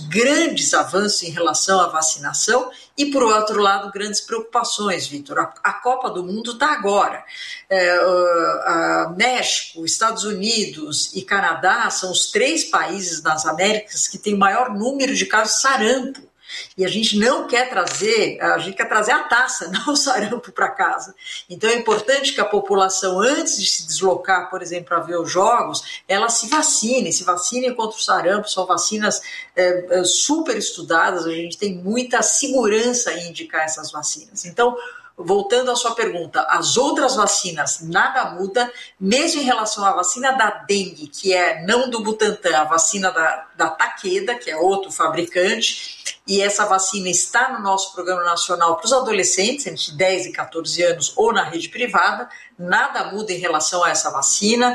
grandes avanços em relação à vacinação e, por outro lado, grandes preocupações, Vitor. A Copa do Mundo está agora. México, Estados Unidos e Canadá são os 3 países das Américas que têm o maior número de casos de sarampo. E a gente não quer trazer, a gente quer trazer a taça, não o sarampo para casa. Então é importante que a população, antes de se deslocar, por exemplo, para ver os jogos, ela se vacine contra o sarampo. São vacinas super estudadas, a gente tem muita segurança em indicar essas vacinas. Então, voltando à sua pergunta, as outras vacinas nada muda, mesmo em relação à vacina da dengue, que é não do Butantan, a vacina da Takeda, que é outro fabricante, e essa vacina está no nosso Programa Nacional para os adolescentes, entre 10 e 14 anos, ou na rede privada. Nada muda em relação a essa vacina,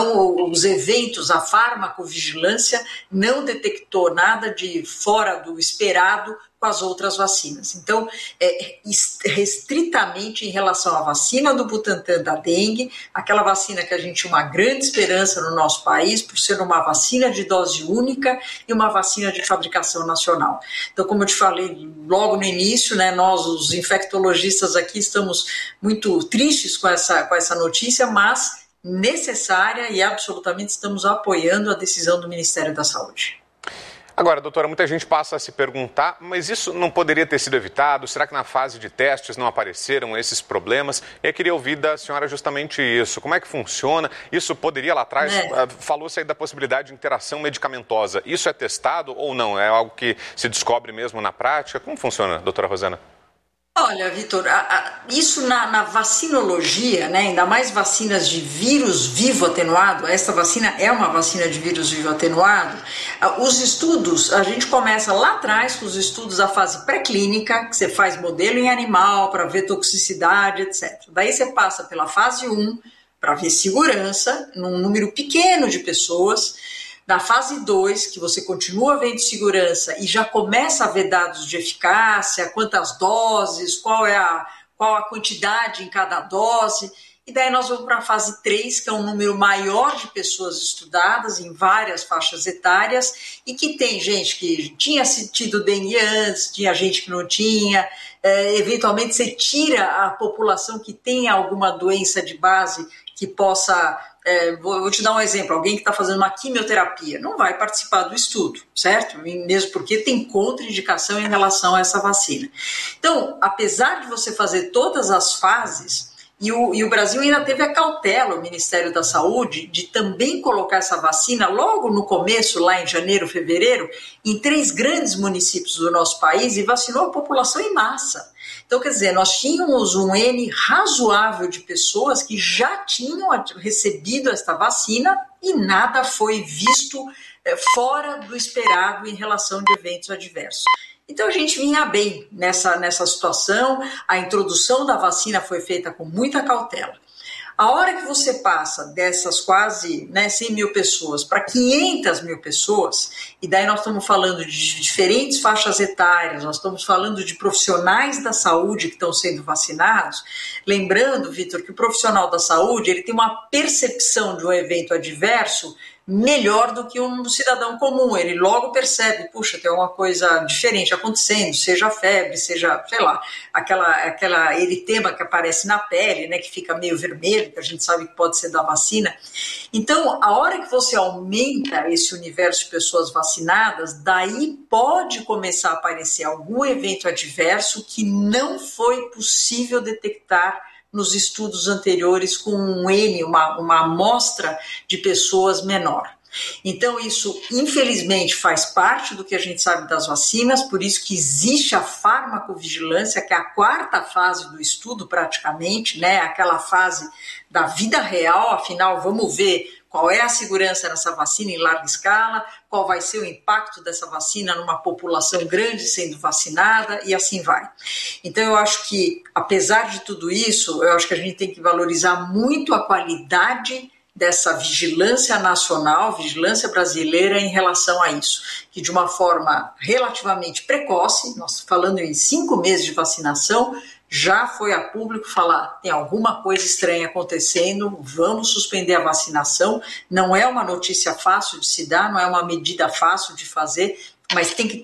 os eventos, a farmacovigilância não detectou nada de fora do esperado com as outras vacinas. Então, restritamente em relação à vacina do Butantan da dengue, aquela vacina que a gente tinha uma grande esperança no nosso país, por ser uma vacina de dose única e uma vacina de fabricação nacional. Então, como eu te falei logo no início, né, nós, os infectologistas aqui, estamos muito tristes com essa notícia, mas necessária e absolutamente estamos apoiando a decisão do Ministério da Saúde. Agora, doutora, muita gente passa a se perguntar, mas isso não poderia ter sido evitado? Será que na fase de testes não apareceram esses problemas? Eu queria ouvir da senhora justamente isso. Como é que funciona? Isso poderia lá atrás, falou-se aí da possibilidade de interação medicamentosa. Isso é testado ou não? É algo que se descobre mesmo na prática? Como funciona, doutora Rosana? Olha, Vitor, isso na vacinologia, né, ainda mais vacinas de vírus vivo atenuado, essa vacina é uma vacina de vírus vivo atenuado, os estudos, a gente começa lá atrás com os estudos da fase pré-clínica, que você faz modelo em animal para ver toxicidade, etc. Daí você passa pela fase 1 para ver segurança num número pequeno de pessoas. Na fase 2, que você continua vendo segurança e já começa a ver dados de eficácia, quantas doses, qual a quantidade em cada dose. E daí nós vamos para a fase 3, que é um número maior de pessoas estudadas em várias faixas etárias e que tem gente que tinha tido dengue antes, tinha gente que não tinha. Eventualmente você tira a população que tem alguma doença de base que possa... vou te dar um exemplo, alguém que está fazendo uma quimioterapia não vai participar do estudo, certo? Mesmo porque tem contraindicação em relação a essa vacina. Então, apesar de você fazer todas as fases, e o Brasil ainda teve a cautela, o Ministério da Saúde, de também colocar essa vacina logo no começo, lá em janeiro, fevereiro, em 3 grandes municípios do nosso país e vacinou a população em massa. Então, quer dizer, nós tínhamos um N razoável de pessoas que já tinham recebido esta vacina e nada foi visto fora do esperado em relação de eventos adversos. Então, a gente vinha bem nessa situação, a introdução da vacina foi feita com muita cautela. A hora que você passa dessas quase 100 mil pessoas para 500 mil pessoas, e daí nós estamos falando de diferentes faixas etárias, nós estamos falando de profissionais da saúde que estão sendo vacinados, lembrando, Vitor, que o profissional da saúde ele tem uma percepção de um evento adverso melhor do que um cidadão comum. Ele logo percebe, puxa, tem alguma coisa diferente acontecendo, seja febre, seja, sei lá, aquela eritema que aparece na pele, né, que fica meio vermelho, que a gente sabe que pode ser da vacina. Então, a hora que você aumenta esse universo de pessoas vacinadas, daí pode começar a aparecer algum evento adverso que não foi possível detectar nos estudos anteriores com uma amostra de pessoas menor. Então, isso, infelizmente, faz parte do que a gente sabe das vacinas, por isso que existe a farmacovigilância, que é a 4ª fase do estudo, praticamente, né? Aquela fase da vida real, afinal, vamos ver qual é a segurança nessa vacina em larga escala, qual vai ser o impacto dessa vacina numa população grande sendo vacinada e assim vai. Então eu acho que, apesar de tudo isso, eu acho que a gente tem que valorizar muito a qualidade dessa vigilância nacional, vigilância brasileira em relação a isso, que de uma forma relativamente precoce, nós falando em 5 meses de vacinação, já foi a público falar, tem alguma coisa estranha acontecendo, vamos suspender a vacinação. Não é uma notícia fácil de se dar, não é uma medida fácil de fazer, mas tem que